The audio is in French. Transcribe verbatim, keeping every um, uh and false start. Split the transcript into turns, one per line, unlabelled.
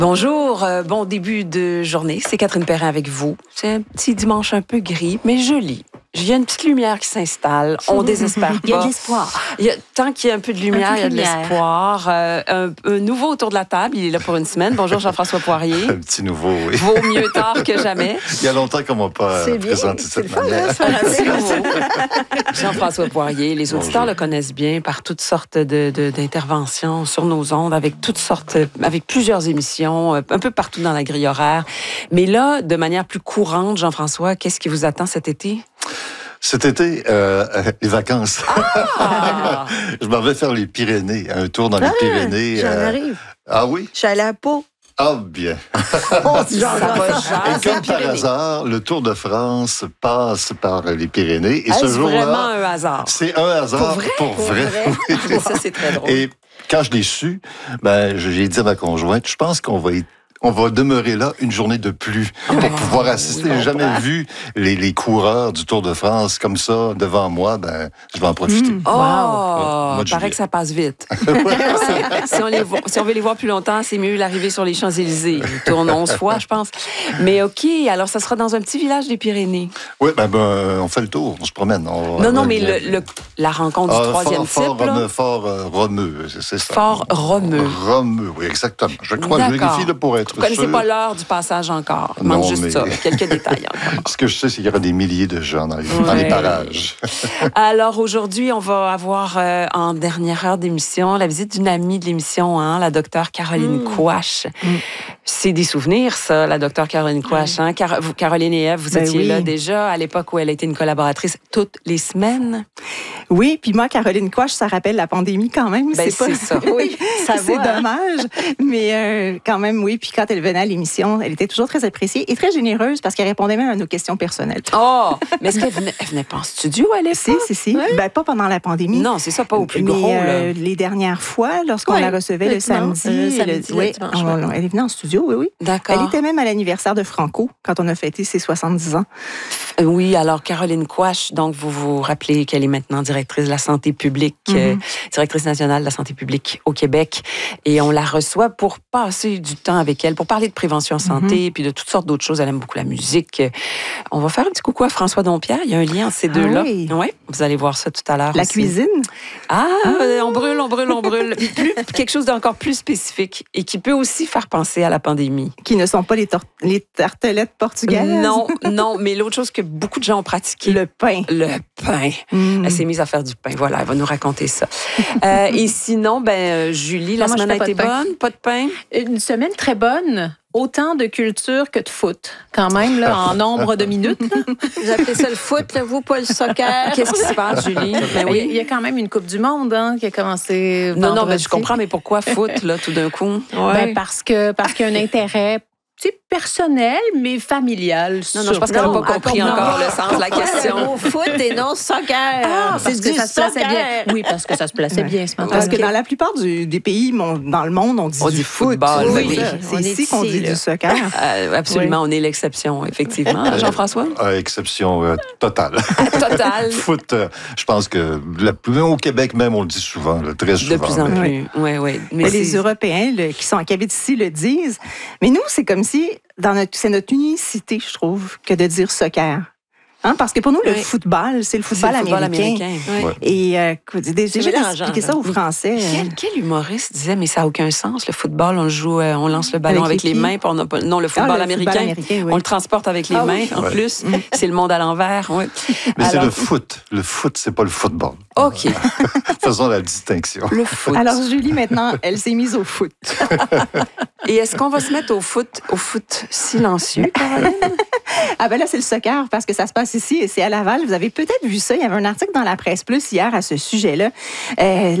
Bonjour, euh, bon début de journée. C'est Catherine Perrin avec vous. C'est un petit dimanche un peu gris, mais joli. Il y a une petite lumière qui s'installe. On désespère pas.
Il y a de l'espoir.
Il y a, tant qu'il y a un peu de lumière, il y a de l'espoir. Euh, un, un nouveau autour de la table. Il est là pour une semaine. Bonjour Jean-François Poirier.
Un petit nouveau, oui.
Vaut mieux tard que jamais.
Il y a longtemps qu'on ne m'a pas
c'est
présenté
bien.
cette manière.
C'est nouveau. Jean-François Poirier, les auditeurs Bonjour. Le connaissent bien par toutes sortes de, de, d'interventions sur nos ondes, avec toutes sortes, avec plusieurs émissions, un peu partout dans la grille horaire. Mais là, de manière plus courante, Jean-François, qu'est-ce qui vous attend cet été?
Cet été, euh, les vacances.
Ah!
Je m'en vais faire les Pyrénées, un tour dans les
ah,
Pyrénées.
J'en
euh...
arrive.
Ah oui?
Je suis allée à Pau.
Ah bien.
Oh, genre,
ça va, genre,
et comme par hasard, le Tour de France passe par les Pyrénées. Et
Est-ce
ce jour-là,
vraiment un hasard?
C'est un hasard.
Pour vrai?
Pour
pour
vrai.
vrai?
Oui.
Ça, c'est très drôle.
Et quand je l'ai su, ben, j'ai dit à ma conjointe, je pense qu'on va y On va demeurer là une journée de plus pour oh, pouvoir assister. J'ai jamais pas. vu les, les coureurs du Tour de France comme ça devant moi. Ben, je vais en profiter.
Mmh. Oh, wow. Paraît que ça passe vite. si, on les voit, si on veut les voir plus longtemps, c'est mieux l'arrivée sur les Champs-Élysées. Ils tournent onze fois, je pense. Mais OK, alors ça sera dans un petit village des Pyrénées.
Oui, ben, ben on fait le tour, on se promène. On,
non, non,
on,
mais le, le, la rencontre
ah,
du troisième
fort,
type.
Fort,
là.
fort euh, Romeu, c'est ça.
Fort Romeu.
Romeu, oui, exactement. Je crois que je vérifie là, pour être
Vous ne connaissez
sûr.
pas l'heure du passage encore. Il manque juste mais... ça, quelques détails encore.
Ce que je sais, c'est qu'il y aura des milliers de gens dans les, ouais. dans les parages.
Alors aujourd'hui, on va avoir euh, en dernière heure d'émission la visite d'une amie de l'émission, hein, la docteure Caroline mmh. Quach. Mmh. C'est des souvenirs, ça, la docteure Caroline Quach. Hein? Car- vous, Caroline et Ève, vous ben étiez oui. là déjà à l'époque où elle a été une collaboratrice toutes les semaines.
Oui, puis moi, Caroline Quach, ça rappelle la pandémie quand même.
Ben,
c'est pas...
c'est ça.
Oui, ça c'est va, dommage. Hein? Mais euh, quand même, oui. Puis quand elle venait à l'émission, elle était toujours très appréciée et très généreuse parce qu'elle répondait même à nos questions personnelles.
Oh! Mais est-ce qu'elle venait, elle venait pas en studio à l'époque?
Si, si, si. Ouais. Ben, pas pendant la pandémie.
Non, c'est ça, pas au plus
mais,
gros.
Euh,
là.
les dernières fois, lorsqu'on
ouais.
la recevait le, le samedi,
euh, samedi
le, oui,
dimanche,
on,
ouais.
elle est venue en studio, oui, oui.
D'accord.
Elle était même à l'anniversaire de Franco quand on a fêté ses soixante-dix ans.
Oui, alors Caroline Quach, donc vous vous rappelez qu'elle est maintenant directrice de la santé publique, mm-hmm. euh, directrice nationale de la santé publique au Québec, et on la reçoit pour passer du temps avec elle, pour parler de prévention en santé, mm-hmm. puis de toutes sortes d'autres choses. Elle aime beaucoup la musique. On va faire un petit coucou à François Dompierre. Il y a un lien entre ces deux-là.
Oui.
Ouais, vous allez voir ça tout à l'heure.
La
aussi.
cuisine.
Ah, ah, on brûle, on brûle, on brûle. Plus, quelque chose d'encore plus spécifique et qui peut aussi faire penser à la pandémie.
Qui ne sont pas les, tor- les tartelettes portugaises.
Non, non, mais l'autre chose que beaucoup de gens ont pratiqué.
Le pain.
Le pain. Mm. Elle s'est mise à faire du pain. Voilà, elle va nous raconter ça. euh, et sinon, ben Julie, la non, semaine a été bonne? Pas de pain?
Une semaine très bonne. Autant de culture que de foot, quand même, là, en nombre de minutes. Là.
Vous appelez ça le foot, là, vous, pas le soccer?
Qu'est-ce qui se passe, Julie?
Ben oui. Il y a quand même une Coupe du Monde hein, qui a commencé vendredi.
Non, non, ben, je comprends, mais pourquoi foot, là, tout d'un coup?
Ouais. Ben, parce que parce qu'il y a un intérêt... C'est personnel, mais familial.
Non, non, je pense qu'elle n'a pas compris non, encore non. le sens de la question.
Le mot foot et non soccer.
Ah, c'est du ça se plaçait bien. Oui, parce que ça se plaçait ouais. bien ce matin.
Parce que dans la plupart du, des pays dans le monde, on dit
on
du
dit
foot.
Football,
oui,
oui.
C'est ici qu'on dit là. Du soccer.
Euh, absolument, oui. On est l'exception, effectivement. Jean-François?
Euh, exception euh, totale.
Totale.
Foot, euh, je pense que la, au Québec même, on le dit souvent, là, très souvent.
De plus en
mais...
plus, oui, oui.
Mais, mais les Européens là, qui, sont, qui habitent ici le disent. Mais nous, c'est comme si... Dans notre, c'est notre unicité, je trouve, que de dire soccer. Hein? Parce que pour nous, le oui. football, c'est le football,
c'est le football
américain.
américain.
Oui. Ouais.
Et euh, déjà, j'ai expliqué ça aux Français.
Quel, quel humoriste disait, mais ça n'a aucun sens, le football, on le joue, euh, on lance le ballon avec, avec les, les mains. Puis on a pas... Non, le football, ah, le américain, football américain oui. on le transporte avec les ah, mains. Oui. En ouais. plus, c'est le monde à l'envers. Ouais.
Mais Alors... c'est le foot. Le foot, c'est pas le football.
OK.
Faisons la distinction.
Le foot.
Alors, Julie, maintenant, elle s'est mise au foot.
Et est-ce qu'on va se mettre au foot, au foot silencieux, Caroline?
Ah ben là, c'est le soccer, parce que ça se passe ici et c'est à Laval. Vous avez peut-être vu ça. Il y avait un article dans la Presse Plus hier à ce sujet-là. Euh,